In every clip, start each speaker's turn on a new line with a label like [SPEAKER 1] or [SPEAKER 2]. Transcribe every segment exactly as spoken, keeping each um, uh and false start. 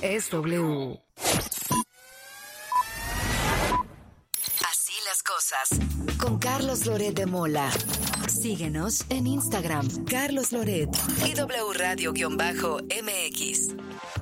[SPEAKER 1] es W. Así las cosas. Con Carlos Loret de Mola. Síguenos en Instagram, Carlos Loret y W Radio-M X.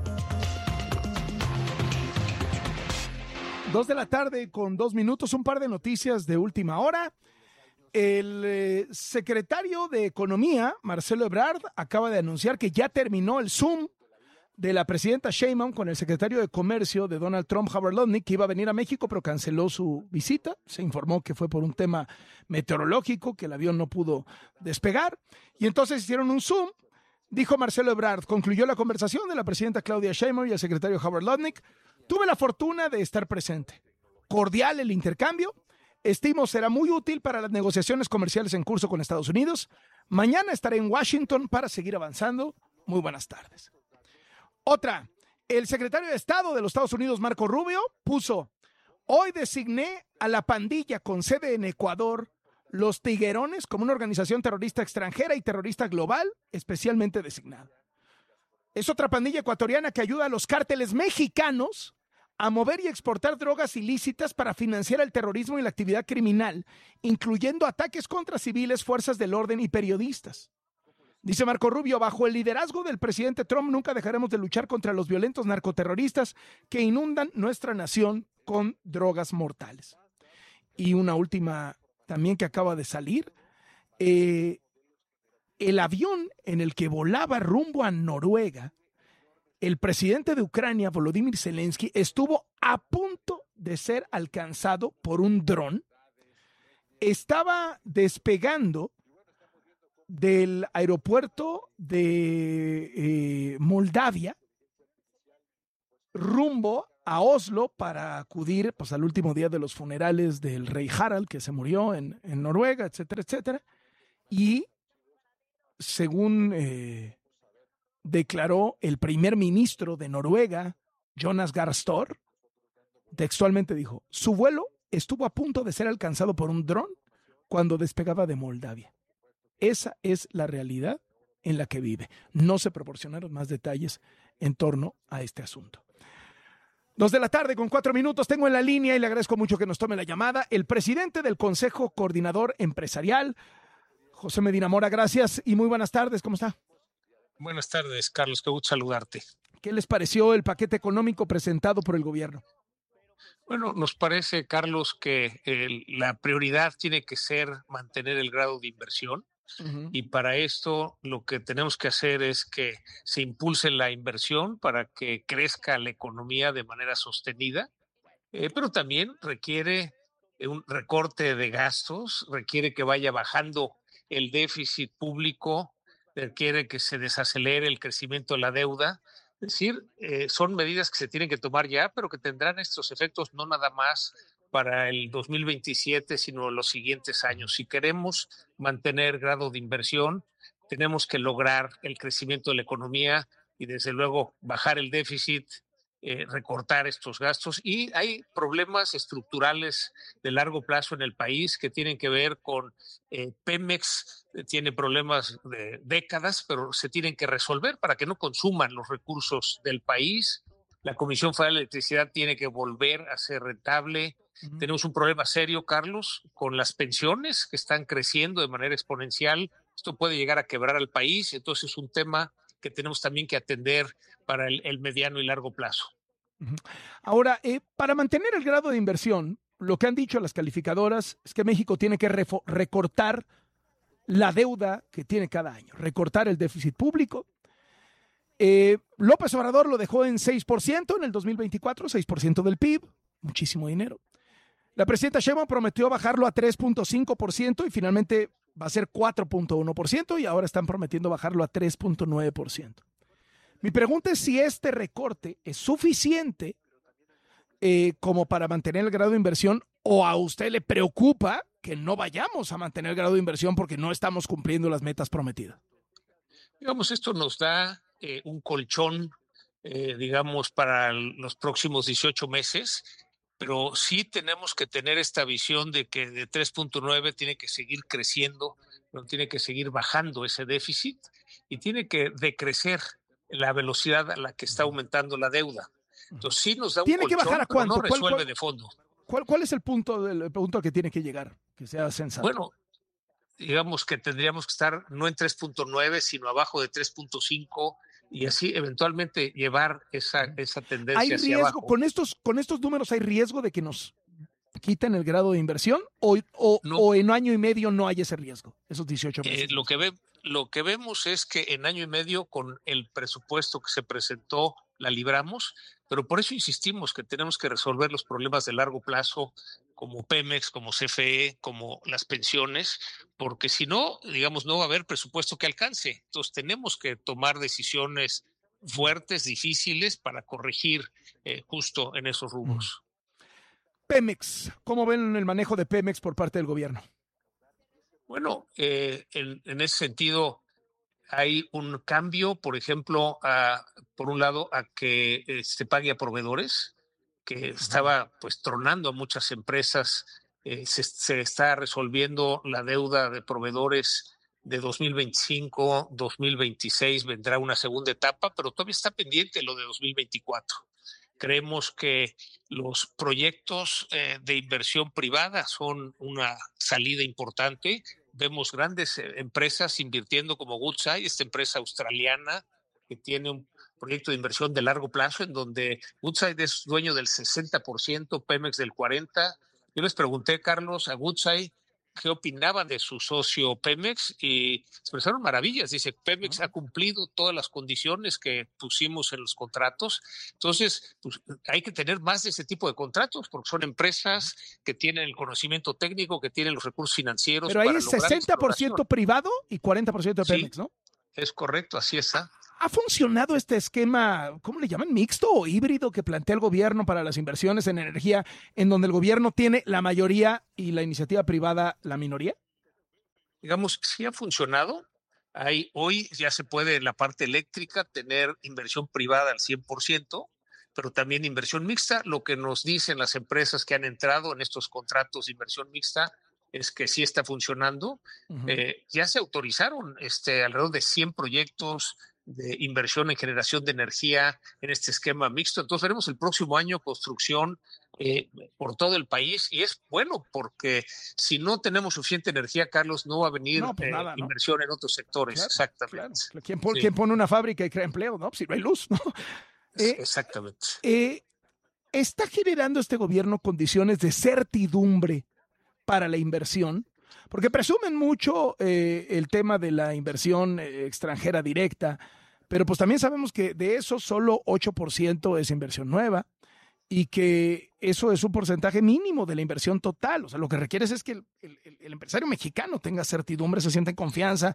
[SPEAKER 2] Dos de la tarde con dos minutos, un par de noticias de última hora. El eh, secretario de Economía, Marcelo Ebrard, acaba de anunciar que ya terminó el Zoom de la presidenta Sheinbaum con el secretario de Comercio de Donald Trump, Howard Lutnick, que iba a venir a México, pero canceló su visita. Se informó que fue por un tema meteorológico, que el avión no pudo despegar. Y entonces hicieron un Zoom. Dijo Marcelo Ebrard, concluyó la conversación de la presidenta Claudia Sheinbaum y el secretario Howard Lutnick. Tuve la fortuna de estar presente. Cordial el intercambio. Estimo será muy útil para las negociaciones comerciales en curso con Estados Unidos. Mañana estaré en Washington para seguir avanzando. Muy buenas tardes. Otra, el secretario de Estado de los Estados Unidos, Marco Rubio, puso, hoy designé a la pandilla con sede en Ecuador, los Tiguerones, como una organización terrorista extranjera y terrorista global, especialmente designada. Es otra pandilla ecuatoriana que ayuda a los cárteles mexicanos a mover y exportar drogas ilícitas para financiar el terrorismo y la actividad criminal, incluyendo ataques contra civiles, fuerzas del orden y periodistas. Dice Marco Rubio, bajo el liderazgo del presidente Trump nunca dejaremos de luchar contra los violentos narcoterroristas que inundan nuestra nación con drogas mortales. Y una última también que acaba de salir, eh, el avión en el que volaba rumbo a Noruega, el presidente de Ucrania, Volodymyr Zelensky, estuvo a punto de ser alcanzado por un dron. Estaba despegando del aeropuerto de eh, Moldavia rumbo a Oslo para acudir pues, al último día de los funerales del rey Harald, que se murió en, en Noruega, etcétera, etcétera. Y según eh, declaró el primer ministro de Noruega, Jonas Gahr Støre, textualmente dijo, su vuelo estuvo a punto de ser alcanzado por un dron cuando despegaba de Moldavia. Esa es la realidad en la que vive. No se proporcionaron más detalles en torno a este asunto. Dos de la tarde con cuatro minutos, tengo en la línea y le agradezco mucho que nos tome la llamada el presidente del Consejo Coordinador Empresarial, José Medina Mora. Gracias y muy buenas tardes. ¿Cómo está?
[SPEAKER 3] Buenas tardes, Carlos. Qué gusto saludarte.
[SPEAKER 2] ¿Qué les pareció el paquete económico presentado por el gobierno?
[SPEAKER 3] Bueno, nos parece, Carlos, que el, la prioridad tiene que ser mantener el grado de inversión. Uh-huh. Y para esto lo que tenemos que hacer es que se impulse la inversión para que crezca la economía de manera sostenida, eh, pero también requiere un recorte de gastos, requiere que vaya bajando el déficit público, requiere que se desacelere el crecimiento de la deuda. Es decir, eh, son medidas que se tienen que tomar ya, pero que tendrán estos efectos no nada más para el dos mil veintisiete, sino los siguientes años. Si queremos mantener grado de inversión, tenemos que lograr el crecimiento de la economía y desde luego bajar el déficit, eh, recortar estos gastos. Y hay problemas estructurales de largo plazo en el país que tienen que ver con eh, Pemex, eh, tiene problemas de décadas, pero se tienen que resolver para que no consuman los recursos del país. La Comisión Federal de Electricidad tiene que volver a ser rentable. Uh-huh. Tenemos un problema serio, Carlos, con las pensiones que están creciendo de manera exponencial. Esto puede llegar a quebrar al país, entonces es un tema que tenemos también que atender para el, el mediano y largo plazo.
[SPEAKER 2] Uh-huh. Ahora, eh, para mantener el grado de inversión, lo que han dicho las calificadoras es que México tiene que refo- recortar la deuda que tiene cada año, recortar el déficit público. Eh, López Obrador lo dejó en seis por ciento en el dos mil veinticuatro, seis por ciento del P I B, muchísimo dinero. La presidenta Sheinbaum prometió bajarlo a tres punto cinco por ciento y finalmente va a ser cuatro punto uno por ciento y ahora están prometiendo bajarlo a tres punto nueve por ciento. Mi pregunta es si este recorte es suficiente eh, como para mantener el grado de inversión o a usted le preocupa que no vayamos a mantener el grado de inversión porque no estamos cumpliendo las metas prometidas.
[SPEAKER 3] Digamos, esto nos da eh, un colchón, eh, digamos, para los próximos dieciocho meses, pero sí tenemos que tener esta visión de que de tres punto nueve tiene que seguir creciendo, no tiene que seguir bajando ese déficit y tiene que decrecer la velocidad a la que está aumentando la deuda. Entonces sí nos da un
[SPEAKER 2] ¿Tiene
[SPEAKER 3] colchón,
[SPEAKER 2] que bajar a
[SPEAKER 3] pero
[SPEAKER 2] cuánto?
[SPEAKER 3] no
[SPEAKER 2] ¿Cuál,
[SPEAKER 3] resuelve
[SPEAKER 2] cuál,
[SPEAKER 3] de fondo.
[SPEAKER 2] ¿Cuál, cuál es el punto, del, el punto al que tiene que llegar? Que sea sensato.
[SPEAKER 3] Bueno, digamos que tendríamos que estar no en tres punto nueve, sino abajo de tres punto cinco y así eventualmente llevar esa, esa tendencia
[SPEAKER 2] ¿Hay
[SPEAKER 3] hacia
[SPEAKER 2] riesgo,
[SPEAKER 3] abajo.
[SPEAKER 2] con estos, con estos números hay riesgo de que nos quiten el grado de inversión o, o,
[SPEAKER 3] No,
[SPEAKER 2] o en año y medio no hay ese riesgo, esos dieciocho meses?
[SPEAKER 3] Eh, lo, que ve, lo que vemos es que en año y medio con el presupuesto que se presentó la libramos, pero por eso insistimos que tenemos que resolver los problemas de largo plazo como Pemex, como C F E, como las pensiones, porque si no, digamos, no va a haber presupuesto que alcance. Entonces tenemos que tomar decisiones fuertes, difíciles, para corregir eh, justo en esos rubros.
[SPEAKER 2] Pemex, ¿cómo ven el manejo de Pemex por parte del gobierno?
[SPEAKER 3] Bueno, eh, en, en ese sentido hay un cambio, por ejemplo, a, por un lado, a que eh, se pague a proveedores, que estaba pues tronando a muchas empresas. Eh, se, se está resolviendo la deuda de proveedores de dos mil veinticinco, dos mil veintiséis, vendrá una segunda etapa, pero todavía está pendiente lo de dos mil veinticuatro. Creemos que los proyectos eh, de inversión privada son una salida importante. Vemos grandes eh, empresas invirtiendo como Woodside, esta empresa australiana que tiene un proyecto de inversión de largo plazo en donde Woodside es dueño del sesenta por ciento, Pemex del cuarenta por ciento. Yo les pregunté, Carlos, a Woodside qué opinaba de su socio Pemex y expresaron maravillas. Dice, Pemex ha cumplido todas las condiciones que pusimos en los contratos. Entonces, pues, hay que tener más de ese tipo de contratos porque son empresas que tienen el conocimiento técnico, que tienen los recursos financieros.
[SPEAKER 2] Pero ahí
[SPEAKER 3] para
[SPEAKER 2] es
[SPEAKER 3] lograr
[SPEAKER 2] sesenta por ciento privado y cuarenta por ciento de Pemex,
[SPEAKER 3] sí,
[SPEAKER 2] ¿no?
[SPEAKER 3] Es correcto, así está.
[SPEAKER 2] ¿Ha funcionado este esquema, cómo le llaman, mixto o híbrido que plantea el gobierno para las inversiones en energía, en donde el gobierno tiene la mayoría y la iniciativa privada la minoría?
[SPEAKER 3] Digamos, sí ha funcionado. Hay, hoy ya se puede en la parte eléctrica tener inversión privada al cien por ciento, pero también inversión mixta. Lo que nos dicen las empresas que han entrado en estos contratos de inversión mixta es que sí está funcionando. Uh-huh. Eh, ya se autorizaron este, alrededor de cien proyectos de inversión en generación de energía en este esquema mixto. Entonces veremos el próximo año construcción eh, por todo el país y es bueno porque si no tenemos suficiente energía, Carlos, no va a venir
[SPEAKER 2] no, pues
[SPEAKER 3] eh,
[SPEAKER 2] nada, ¿no?
[SPEAKER 3] inversión en otros sectores. Claro, exactamente.
[SPEAKER 2] Claro. ¿Quién, pone, sí. ¿Quién pone una fábrica y crea empleo? No, si no hay luz, ¿no?
[SPEAKER 3] Eh, exactamente.
[SPEAKER 2] Eh, ¿Está generando este gobierno condiciones de certidumbre para la inversión? Porque presumen mucho eh, el tema de la inversión eh, extranjera directa, pero pues también sabemos que de eso solo ocho por ciento es inversión nueva y que eso es un porcentaje mínimo de la inversión total. O sea, lo que requieres es que el, el, el empresario mexicano tenga certidumbre, se sienta en confianza,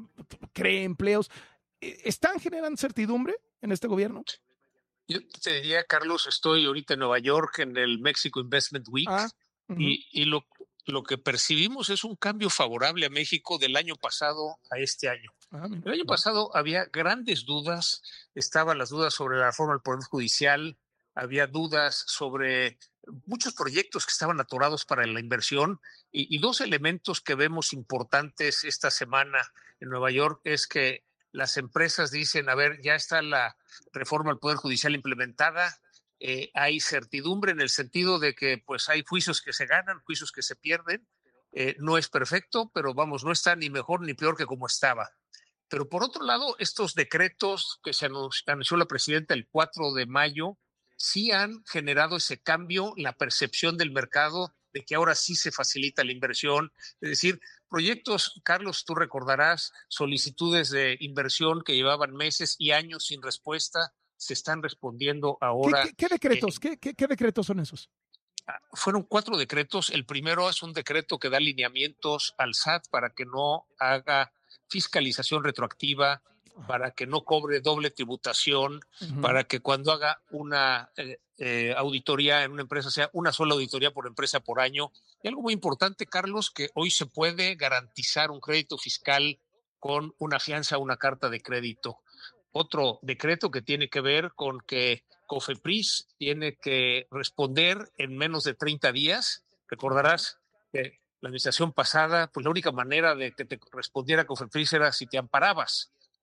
[SPEAKER 2] cree empleos. ¿Están generando certidumbre en este gobierno?
[SPEAKER 3] Yo te diría, Carlos, estoy ahorita en Nueva York en el Mexico Investment Week ah, uh-huh. y, y lo Lo que percibimos es un cambio favorable a México del año pasado a este año. Ah, el año pasado había grandes dudas, estaban las dudas sobre la reforma del Poder Judicial, había dudas sobre muchos proyectos que estaban atorados para la inversión y, y dos elementos que vemos importantes esta semana en Nueva York es que las empresas dicen, a ver, ya está la reforma del Poder Judicial implementada, Eh, hay certidumbre en el sentido de que pues hay juicios que se ganan, juicios que se pierden, eh, no es perfecto, pero vamos, no está ni mejor ni peor que como estaba. Pero por otro lado, estos decretos que se anunció, anunció la presidenta el cuatro de mayo, sí han generado ese cambio, la percepción del mercado de que ahora sí se facilita la inversión, es decir, proyectos, Carlos, tú recordarás, solicitudes de inversión que llevaban meses y años sin respuesta, se están respondiendo ahora.
[SPEAKER 2] ¿Qué, qué, qué decretos? Eh, ¿Qué, qué, ¿Qué decretos son esos?
[SPEAKER 3] Fueron cuatro decretos. El primero es un decreto que da lineamientos al S A T para que no haga fiscalización retroactiva, para que no cobre doble tributación, uh-huh. para que cuando haga una eh, eh, auditoría en una empresa sea una sola auditoría por empresa por año. Y algo muy importante, Carlos, que hoy se puede garantizar un crédito fiscal con una fianza, una carta de crédito. Otro decreto que tiene que ver con que COFEPRIS tiene que responder en menos de treinta días. Recordarás que la administración pasada, pues la única manera de que te respondiera COFEPRIS era si te amparabas.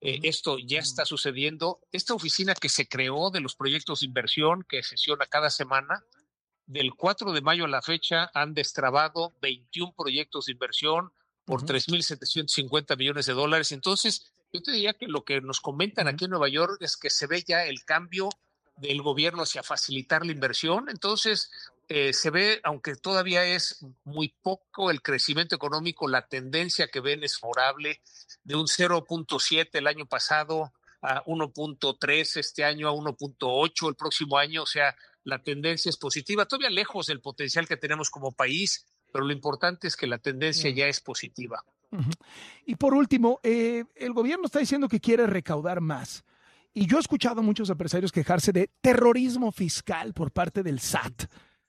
[SPEAKER 3] Eh, esto ya está sucediendo. Esta oficina que se creó de los proyectos de inversión, que sesiona cada semana, del cuatro de mayo a la fecha han destrabado veintiún proyectos de inversión por uh-huh. tres mil setecientos cincuenta millones de dólares. Entonces, yo te diría que lo que nos comentan uh-huh. aquí en Nueva York es que se ve ya el cambio del gobierno hacia facilitar la inversión. Entonces, eh, se ve, aunque todavía es muy poco el crecimiento económico, la tendencia que ven es favorable, de un cero punto siete el año pasado a uno punto tres este año, a uno punto ocho el próximo año. O sea, la tendencia es positiva, todavía lejos del potencial que tenemos como país, pero lo importante es que la tendencia ya es positiva.
[SPEAKER 2] Uh-huh. Y por último, eh, el gobierno está diciendo que quiere recaudar más. Y yo he escuchado a muchos empresarios quejarse de terrorismo fiscal por parte del S A T.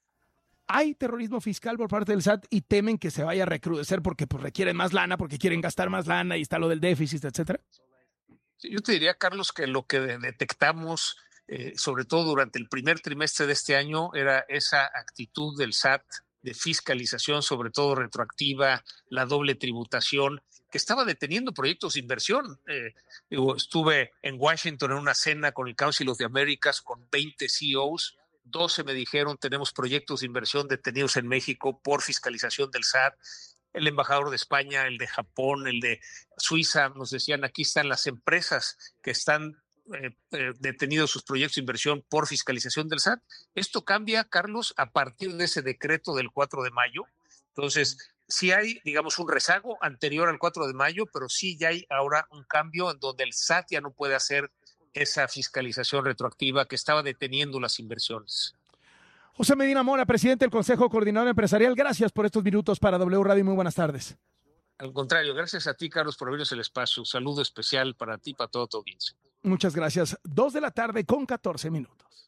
[SPEAKER 2] Hay terrorismo fiscal por parte del S A T y temen que se vaya a recrudecer porque pues, requieren más lana, porque quieren gastar más lana y está lo del déficit, etcétera.
[SPEAKER 3] Sí, yo te diría, Carlos, que lo que detectamos, eh, sobre todo durante el primer trimestre de este año, era esa actitud del S A T de fiscalización, sobre todo retroactiva, la doble tributación, que estaba deteniendo proyectos de inversión. Eh, digo, estuve en Washington en una cena con el Council of the Americas con veinte C E Os, doce me dijeron tenemos proyectos de inversión detenidos en México por fiscalización del S A T. El embajador de España, el de Japón, el de Suiza, nos decían aquí están las empresas que están eh, eh, detenidos sus proyectos de inversión por fiscalización del S A T. Esto cambia, Carlos, a partir de ese decreto del cuatro de mayo. Entonces, sí hay, digamos, un rezago anterior al cuatro de mayo, pero sí ya hay ahora un cambio en donde el S A T ya no puede hacer esa fiscalización retroactiva que estaba deteniendo las inversiones.
[SPEAKER 2] José Medina Mora, presidente del Consejo Coordinador Empresarial, gracias por estos minutos para W Radio y muy buenas tardes.
[SPEAKER 3] Al contrario, gracias a ti, Carlos, por abrirnos el espacio. Un saludo especial para ti y para toda tu audiencia.
[SPEAKER 2] Muchas gracias. Dos de la tarde con catorce minutos.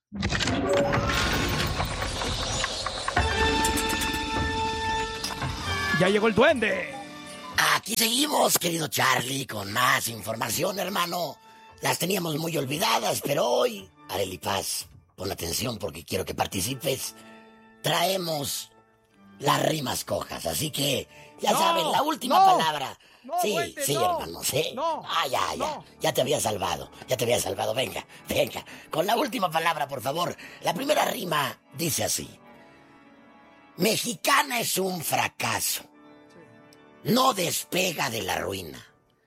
[SPEAKER 2] Ya llegó el duende.
[SPEAKER 4] Aquí seguimos, querido Charlie, con más información, hermano. Las teníamos muy olvidadas, pero hoy, Arely Paz, pon atención porque quiero que participes. Traemos las rimas cojas, así que ya no, saben, la última no, palabra.
[SPEAKER 2] No,
[SPEAKER 4] sí,
[SPEAKER 2] duende,
[SPEAKER 4] sí,
[SPEAKER 2] no,
[SPEAKER 4] hermano, sí.
[SPEAKER 2] No,
[SPEAKER 4] ah, ya, ya, no. ya te había salvado, ya te había salvado. Venga, venga, con la última palabra, por favor. La primera rima dice así: Mexicana es un fracaso, no despega de la ruina.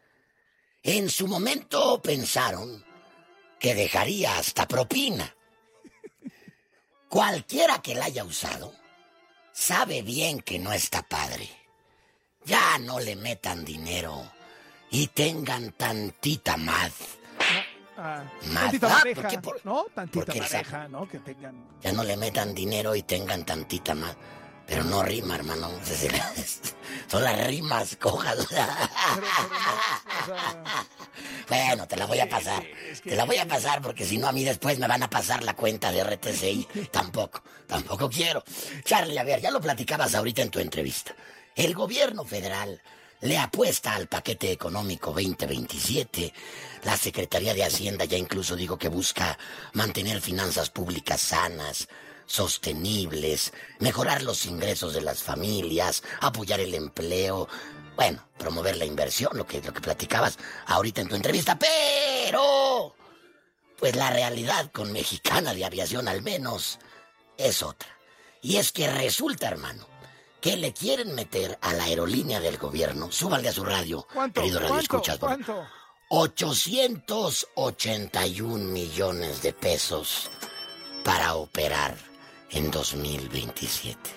[SPEAKER 4] En su momento pensaron que dejaría hasta propina. Cualquiera que la haya usado sabe bien que no está padre. Ya no le metan dinero y tengan tantita más.
[SPEAKER 2] No, ah,
[SPEAKER 4] más.
[SPEAKER 2] Tantita
[SPEAKER 4] Ah,
[SPEAKER 2] pareja,
[SPEAKER 4] ¿por qué? Por,
[SPEAKER 2] ¿no? Tantita
[SPEAKER 4] porque
[SPEAKER 2] pareja, ¿no? Que tengan...
[SPEAKER 4] Ya no le metan dinero y tengan tantita más. Pero no rima, hermano. Son las rimas cojas.
[SPEAKER 2] Pero, pero no, o sea...
[SPEAKER 4] Bueno, te la voy a pasar. Es que... Te la voy a pasar porque si no a mí después me van a pasar la cuenta de R T C I. Tampoco, tampoco quiero. Charlie, a ver, ya lo platicabas ahorita en tu entrevista. El gobierno federal le apuesta al paquete económico veinte veintisiete. La Secretaría de Hacienda ya incluso dijo que busca mantener finanzas públicas sanas, sostenibles, mejorar los ingresos de las familias, apoyar el empleo, bueno, promover la inversión, lo que, lo que platicabas ahorita en tu entrevista, pero pues la realidad con Mexicana de Aviación al menos es otra. Y es que resulta, hermano, que le quieren meter a la aerolínea del gobierno, súbale a su radio,
[SPEAKER 2] ¿Cuánto?
[SPEAKER 4] querido radio
[SPEAKER 2] ¿Cuánto?
[SPEAKER 4] escuchas,
[SPEAKER 2] ¿Cuánto?
[SPEAKER 4] ochocientos ochenta y un millones de pesos para operar en dos mil veintisiete.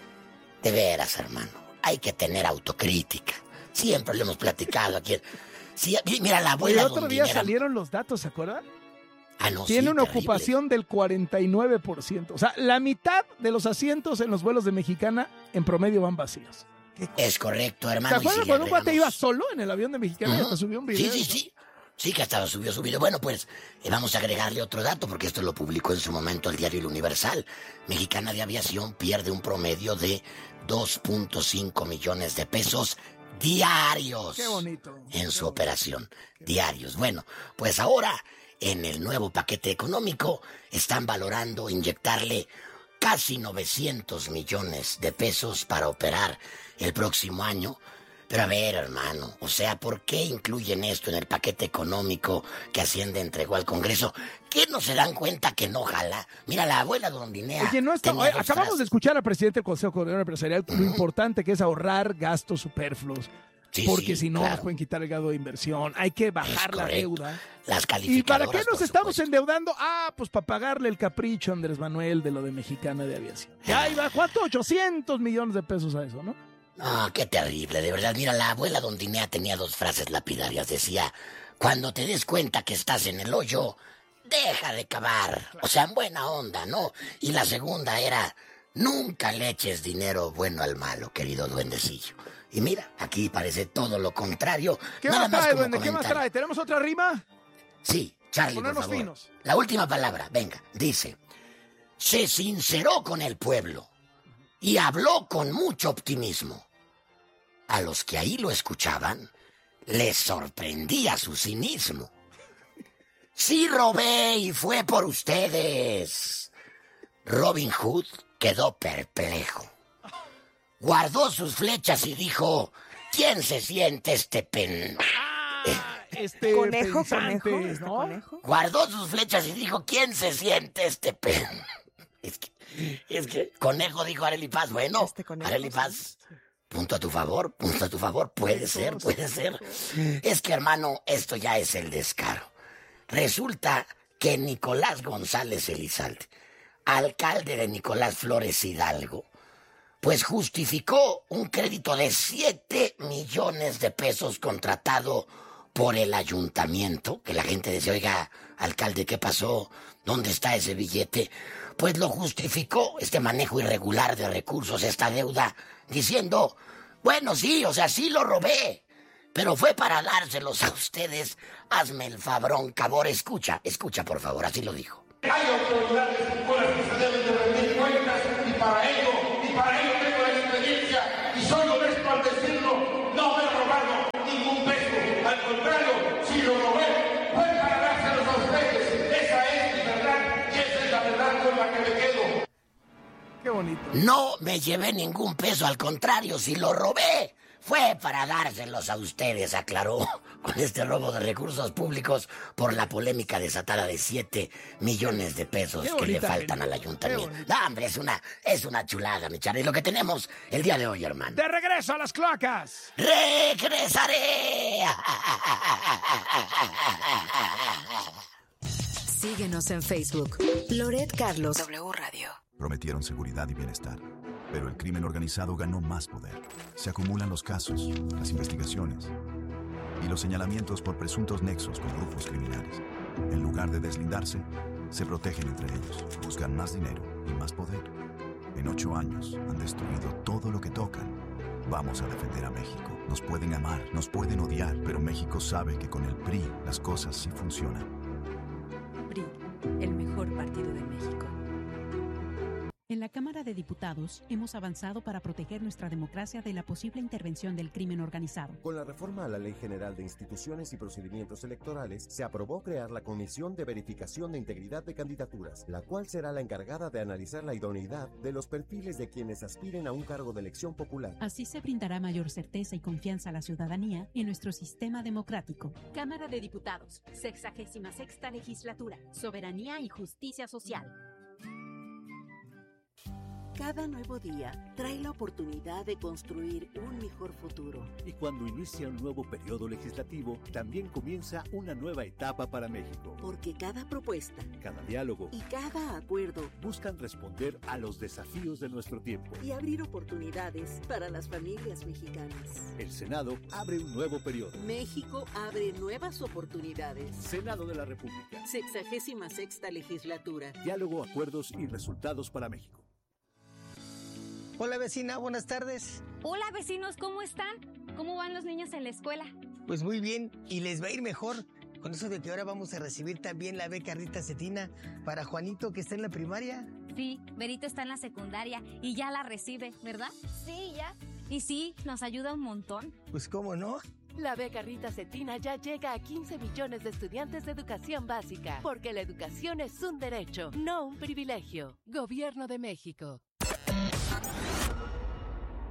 [SPEAKER 4] De veras, hermano, hay que tener autocrítica. Siempre lo hemos platicado aquí. Sí, mira, la abuela.
[SPEAKER 2] El otro día
[SPEAKER 4] Dondinera...
[SPEAKER 2] salieron los datos, ¿se acuerdan?
[SPEAKER 4] Ah, no,
[SPEAKER 2] Tiene
[SPEAKER 4] sí,
[SPEAKER 2] una
[SPEAKER 4] terrible.
[SPEAKER 2] ocupación del cuarenta y nueve por ciento. O sea, la mitad de los asientos en los vuelos de Mexicana en promedio van vacíos.
[SPEAKER 4] Es correcto, hermano.
[SPEAKER 2] ¿Te acuerdas
[SPEAKER 4] si
[SPEAKER 2] cuando un cuate
[SPEAKER 4] agregamos...
[SPEAKER 2] iba solo en el avión de Mexicana? Uh-huh. Y hasta subió un video.
[SPEAKER 4] Sí, sí, sí. Sí, que hasta subió su video. Bueno, pues eh, vamos a agregarle otro dato, porque esto lo publicó en su momento el diario El Universal. Mexicana de Aviación pierde un promedio de dos punto cinco millones de pesos diarios.
[SPEAKER 2] Qué bonito.
[SPEAKER 4] En
[SPEAKER 2] qué
[SPEAKER 4] su
[SPEAKER 2] bonito.
[SPEAKER 4] operación. Diarios. Bueno, pues ahora, en el nuevo paquete económico, están valorando inyectarle casi novecientos millones de pesos para operar el próximo año. Pero a ver, hermano, o sea, ¿por qué incluyen esto en el paquete económico que Hacienda entregó al Congreso? ¿Qué no se dan cuenta que no jala? Mira, la abuela Don Dinea.
[SPEAKER 2] Oye, no está, oye, acabamos frases. de escuchar al presidente del Consejo Coordinador Empresarial lo importante que es ahorrar gastos superfluos. Sí, porque sí, si no claro. nos pueden quitar el grado de inversión. Hay que bajar la deuda.
[SPEAKER 4] Las calificadoras,
[SPEAKER 2] ¿y para qué nos estamos
[SPEAKER 4] supuesto.
[SPEAKER 2] endeudando? Ah, pues para pagarle el capricho a Andrés Manuel de lo de Mexicana de Aviación. Ya iba, ¿cuánto? ochocientos millones de pesos a eso, ¿no?
[SPEAKER 4] No, qué terrible, de verdad. Mira, la abuela Don Dinea tenía dos frases lapidarias. Decía, cuando te des cuenta que estás en el hoyo, deja de cavar. O sea, en buena onda, ¿no? Y la segunda era, nunca le eches dinero bueno al malo, querido duendecillo. Y mira, aquí parece todo lo contrario.
[SPEAKER 2] ¿Qué
[SPEAKER 4] Nada
[SPEAKER 2] más trae, duende?
[SPEAKER 4] comentario.
[SPEAKER 2] ¿Qué más trae? ¿Tenemos otra rima?
[SPEAKER 4] Sí, Charlie,
[SPEAKER 2] Ponernos
[SPEAKER 4] por favor.
[SPEAKER 2] finos.
[SPEAKER 4] La última palabra, venga, dice, se sinceró con el pueblo y habló con mucho optimismo. A los que ahí lo escuchaban, les sorprendía su cinismo. Sí robé y fue por ustedes. Robin Hood quedó perplejo. Guardó sus flechas y dijo, ¿quién se siente este pen...?
[SPEAKER 2] Ah, este
[SPEAKER 5] conejo,
[SPEAKER 2] pensante,
[SPEAKER 5] conejo,
[SPEAKER 2] ¿no?
[SPEAKER 5] conejo.
[SPEAKER 4] Guardó sus flechas y dijo, ¿quién se siente este pen...? Es que, es que, conejo, dijo Arely Paz. Bueno,
[SPEAKER 5] Este conejo,
[SPEAKER 4] Arely Paz, punto a tu favor, punto a tu favor. Puede
[SPEAKER 2] Eso,
[SPEAKER 4] ser, puede
[SPEAKER 2] eso,
[SPEAKER 4] ser.
[SPEAKER 2] eso.
[SPEAKER 4] Es que, hermano, esto ya es el descaro. Resulta que Nicolás González Elizalde, alcalde de Nicolás Flores Hidalgo, pues justificó un crédito de siete millones de pesos contratado por el ayuntamiento, que la gente decía, oiga, alcalde, ¿qué pasó? ¿Dónde está ese billete? Pues lo justificó, este manejo irregular de recursos, esta deuda, diciendo, bueno, sí, o sea, sí lo robé, pero fue para dárselos a ustedes. Hazme el fabrón, cabor. Escucha, escucha, por favor, así lo dijo.
[SPEAKER 6] Hay autoridades con las que se deben de rendir cuentas y para ello, y para ello tengo la experiencia y soy honesto al decirlo, no me he robado ningún peso. Al contrario, si lo robé, fue para dárselos a ustedes. Esa es mi verdad y esa es la verdad con la que me quedo.
[SPEAKER 2] Qué bonito.
[SPEAKER 4] No me llevé ningún peso, al contrario, si lo robé, fue para dárselos a ustedes, aclaró, con este robo de recursos públicos por la polémica desatada de siete millones de pesos
[SPEAKER 2] Qué
[SPEAKER 4] que le
[SPEAKER 2] bonita
[SPEAKER 4] faltan
[SPEAKER 2] gente.
[SPEAKER 4] al ayuntamiento.
[SPEAKER 2] Qué bonita.
[SPEAKER 4] No, hombre, es una, es una chulada, mi Charlie, lo que tenemos el día de hoy, hermano.
[SPEAKER 2] De regreso a las cloacas.
[SPEAKER 4] ¡Regresaré!
[SPEAKER 1] Síguenos en Facebook. Loret Carlos W Radio.
[SPEAKER 7] Prometieron seguridad y bienestar, pero el crimen organizado ganó más poder. Se acumulan los casos, las investigaciones y los señalamientos por presuntos nexos con grupos criminales. En lugar de deslindarse, se protegen entre ellos, buscan más dinero y más poder. En ocho años han destruido todo lo que tocan. Vamos a defender a México. Nos pueden amar, nos pueden odiar, pero México sabe que con el P R I las cosas sí funcionan.
[SPEAKER 8] P R I, el mejor partido de México.
[SPEAKER 9] En la Cámara de Diputados hemos avanzado para proteger nuestra democracia de la posible intervención del crimen organizado.
[SPEAKER 10] Con la reforma a la Ley General de Instituciones y Procedimientos Electorales, se aprobó crear la Comisión de Verificación de Integridad de Candidaturas, la cual será la encargada de analizar la idoneidad de los perfiles de quienes aspiren a un cargo de elección popular.
[SPEAKER 9] Así se brindará mayor certeza y confianza a la ciudadanía en nuestro sistema democrático.
[SPEAKER 8] Cámara de Diputados, sexagésima sexta legislatura, soberanía y justicia social.
[SPEAKER 11] Cada nuevo día trae la oportunidad de construir un mejor futuro.
[SPEAKER 12] Y cuando inicia un nuevo periodo legislativo, también comienza una nueva etapa para México.
[SPEAKER 11] Porque cada propuesta,
[SPEAKER 12] cada diálogo
[SPEAKER 11] y cada acuerdo
[SPEAKER 12] buscan responder a los desafíos de nuestro tiempo
[SPEAKER 11] y abrir oportunidades para las familias mexicanas.
[SPEAKER 12] El Senado abre un nuevo periodo.
[SPEAKER 11] México abre nuevas oportunidades.
[SPEAKER 12] Senado de la República.
[SPEAKER 11] Sexagésima sexta legislatura.
[SPEAKER 12] Diálogo, acuerdos y resultados para México.
[SPEAKER 13] Hola vecina, buenas tardes.
[SPEAKER 14] Hola vecinos, ¿cómo están? ¿Cómo van los niños en la escuela?
[SPEAKER 13] Pues muy bien, y les va a ir mejor con eso de que ahora vamos a recibir también la beca Rita Cetina para Juanito, que está en la primaria.
[SPEAKER 14] Sí, Berito está en la secundaria y ya la recibe, ¿verdad?
[SPEAKER 15] Sí, ya.
[SPEAKER 14] Y sí, nos ayuda un montón.
[SPEAKER 13] Pues cómo no.
[SPEAKER 16] La beca Rita Cetina ya llega a quince millones de estudiantes de educación básica, porque la educación es un derecho, no un privilegio. Gobierno de México.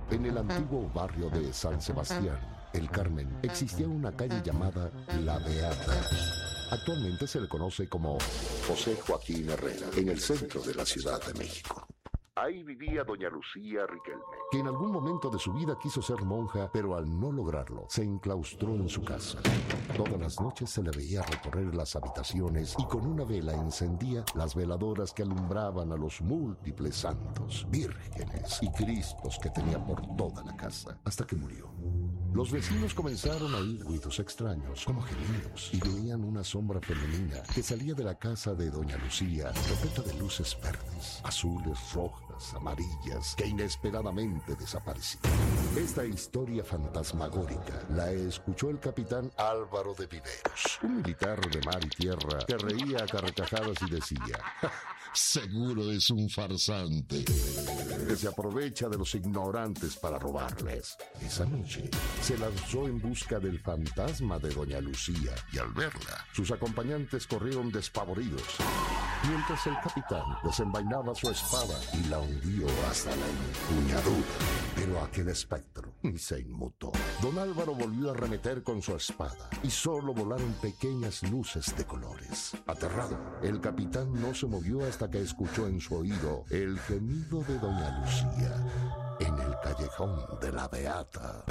[SPEAKER 5] En el antiguo barrio de San Sebastián, El Carmen, existía una calle llamada La Beata. Actualmente se le conoce como José Joaquín Herrera, en el centro de la Ciudad de México. Ahí vivía doña Lucía Riquelme, que en algún momento de su vida quiso ser monja, pero al no lograrlo, se enclaustró en su casa. Todas las noches se le veía recorrer las habitaciones y con una vela encendía las veladoras que alumbraban a los múltiples santos, vírgenes y cristos que tenía por toda la casa, hasta que murió. Los vecinos comenzaron a oír ruidos extraños, como gemidos, y veían una sombra femenina que salía de la casa de doña Lucía, repleta de luces verdes, azules, rojas, amarillas, que inesperadamente desaparecían. Esta historia fantasmagórica la escuchó el capitán Álvaro de Viveros, un militar de mar y tierra que reía a carcajadas y decía: seguro es un farsante que se aprovecha de los ignorantes para robarles. Esa noche se lanzó en busca del fantasma de doña Lucía y al verla, sus acompañantes corrieron despavoridos, mientras el capitán desenvainaba su espada y la hundió hasta la empuñadura. Pero aquel espectro ni se inmutó. Don Álvaro volvió a arremeter con su espada y solo volaron pequeñas luces de colores. Aterrado, el capitán no se movió hasta que escuchó en su oído el gemido de doña Lucía en el callejón de la Beata.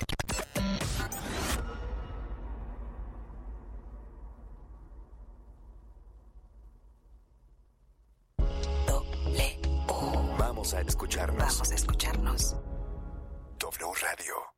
[SPEAKER 15] Vamos a escucharnos.
[SPEAKER 1] Vamos a escucharnos.
[SPEAKER 15] W Radio.